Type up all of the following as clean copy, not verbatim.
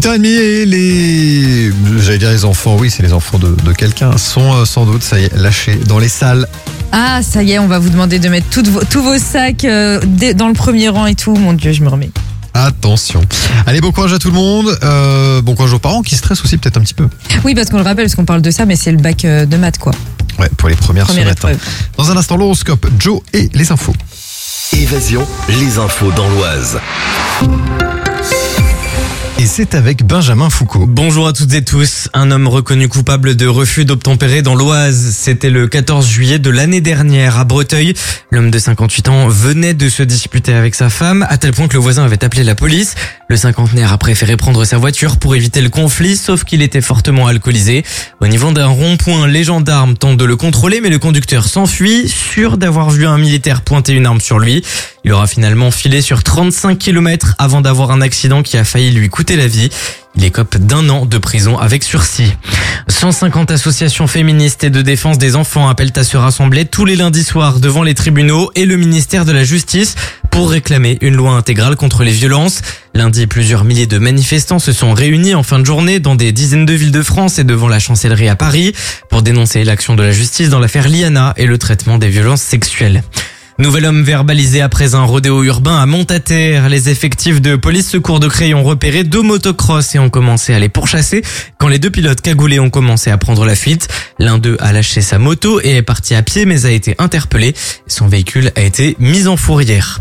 8h30 et les enfants, oui c'est les enfants de quelqu'un, sont sans doute, ça y est, lâchés dans les salles. Ah, ça y est, on va vous demander de mettre tous vos sacs dans le premier rang et tout. Mon Dieu, je me remets. Attention. Allez, bon courage à tout le monde. Bon courage aux parents qui stressent aussi peut-être un petit peu. Oui, parce qu'on le rappelle, parce qu'on parle de ça, mais c'est le bac de maths, quoi. Ouais, pour les premières ce matin. Épreuve. Dans un instant, l'horoscope, Joe et les infos. Évasion, les infos dans l'Oise. Et c'est avec Benjamin Foucault. Bonjour à toutes et tous. Un homme reconnu coupable de refus d'obtempérer dans l'Oise. C'était le 14 juillet de l'année dernière à Breteuil. L'homme de 58 ans venait de se disputer avec sa femme, à tel point que le voisin avait appelé la police. Le cinquantenaire a préféré prendre sa voiture pour éviter le conflit, sauf qu'il était fortement alcoolisé. Au niveau d'un rond-point, les gendarmes tentent de le contrôler, mais le conducteur s'enfuit, sûr d'avoir vu un militaire pointer une arme sur lui. Il aura finalement filé sur 35 km avant d'avoir un accident qui a failli lui coûter la vie. Il écope d'1 an de prison avec sursis. 150 associations féministes et de défense des enfants appellent à se rassembler tous les lundis soirs devant les tribunaux et le ministère de la Justice pour réclamer une loi intégrale contre les violences. Lundi, plusieurs milliers de manifestants se sont réunis en fin de journée dans des dizaines de villes de France et devant la chancellerie à Paris pour dénoncer l'action de la justice dans l'affaire Liana et le traitement des violences sexuelles. Nouvel homme verbalisé après un rodéo urbain à Montataire. Les effectifs de police secours de Creil ont repéré 2 motocross et ont commencé à les pourchasser quand les 2 pilotes cagoulés ont commencé à prendre la fuite. L'un d'eux a lâché sa moto et est parti à pied mais a été interpellé. Son véhicule a été mis en fourrière.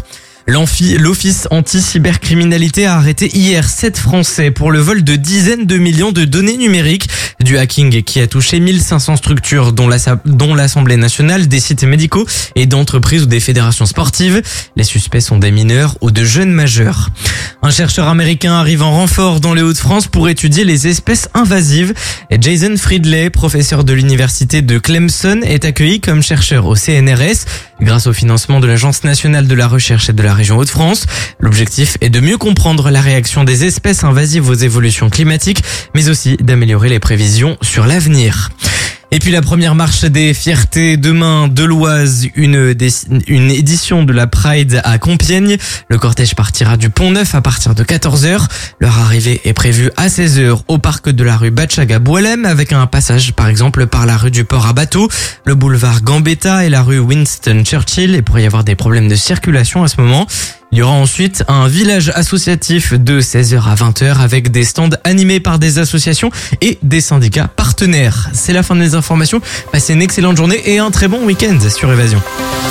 L'Office anti-cybercriminalité a arrêté hier 7 Français pour le vol de dizaines de millions de données numériques. Du hacking qui a touché 1500 structures dont l'Assemblée nationale, des sites médicaux et d'entreprises ou des fédérations sportives. Les suspects sont des mineurs ou de jeunes majeurs. Un chercheur américain arrive en renfort dans les Hauts-de-France pour étudier les espèces invasives. Jason Friedley, professeur de l'université de Clemson, est accueilli comme chercheur au CNRS grâce au financement de l'Agence nationale de la recherche et de la région Hauts-de-France. L'objectif est de mieux comprendre la réaction des espèces invasives aux évolutions climatiques, mais aussi d'améliorer les prévisions sur l'avenir. Et puis la première marche des fiertés demain de l'Oise, une édition de la Pride à Compiègne. Le cortège partira du Pont-Neuf à partir de 14h. Leur arrivée est prévue à 16h au parc de la rue Batchaga-Boualem avec un passage par exemple par la rue du Port à Bateau, le boulevard Gambetta et la rue Winston Churchill. Il pourrait y avoir des problèmes de circulation à ce moment. Il y aura ensuite un village associatif de 16h à 20h avec des stands animés par des associations et des syndicats partenaires. C'est la fin des informations. Passez une excellente journée et un très bon week-end sur Évasion.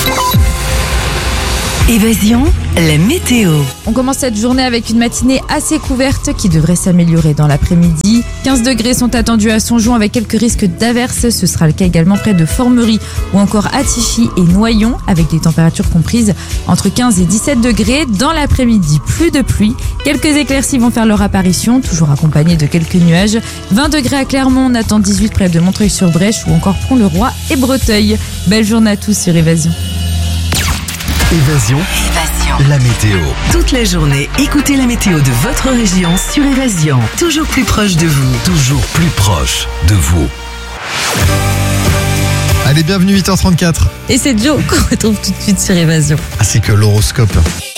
Évasion, la météo. On commence cette journée avec une matinée assez couverte qui devrait s'améliorer dans l'après-midi. 15 degrés sont attendus à Songeon avec quelques risques d'averses. Ce sera le cas également près de Formerie ou encore à Tichy et Noyon avec des températures comprises entre 15 et 17 degrés. Dans l'après-midi, plus de pluie. Quelques éclaircies vont faire leur apparition, toujours accompagnées de quelques nuages. 20 degrés à Clermont, on attend 18 près de Montreuil-sur-Brèche ou encore Pont-le-Roi et Breteuil. Belle journée à tous sur Évasion. Évasion, la météo. Toute la journée, écoutez la météo de votre région sur Évasion. Toujours plus proche de vous. Toujours plus proche de vous. Allez, bienvenue 8h34. Et c'est Joe qu'on retrouve tout de suite sur Évasion. Ainsi que l'horoscope.